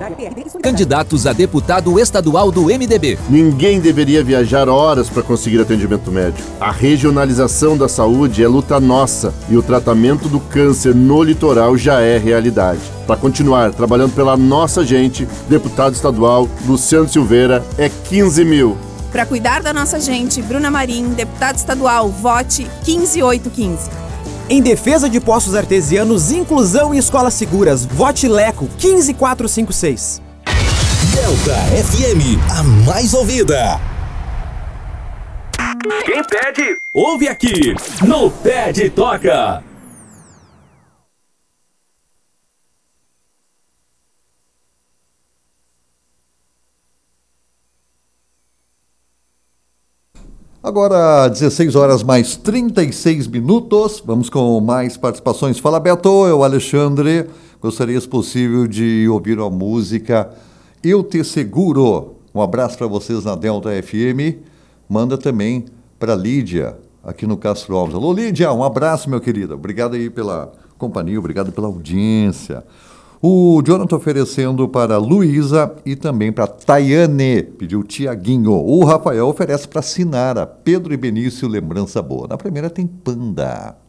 Candidatos a deputado estadual do MDB. Ninguém deveria viajar horas para conseguir atendimento médico. A regionalização da saúde é luta nossa e o tratamento do câncer no litoral já é realidade. Para continuar trabalhando pela nossa gente, deputado estadual Luciano Silveira é 15 mil. Para cuidar da nossa gente, Bruna Marim, deputado estadual, vote 15815. Em defesa de poços artesianos, inclusão e escolas seguras, vote Leco 15456. Delta FM, a mais ouvida. Quem pede, ouve aqui no Pede e Toca. Agora, 16 horas mais 36 minutos, vamos com mais participações. Fala, Beto, eu, Alexandre, gostaria, se possível, de ouvir a música Eu Te Seguro. Um abraço para vocês na Delta FM. Manda também para Lídia, aqui no Castro Alves. Alô, Lídia, um abraço, meu querido. Obrigado aí pela companhia, obrigado pela audiência. O Jonathan oferecendo para Luísa e também para Tayane, pediu Tiaguinho. O Rafael oferece para Sinara, Pedro e Benício, lembrança boa. Na primeira tem Panda.